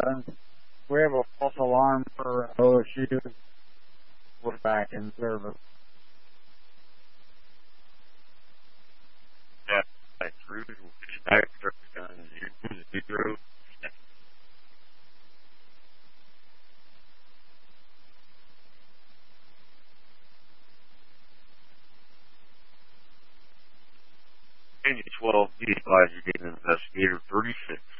11. We have a false alarm for OSU. We're back in service. Yeah, back through. Back on 0. Any 12, be advised you're getting investigator 36.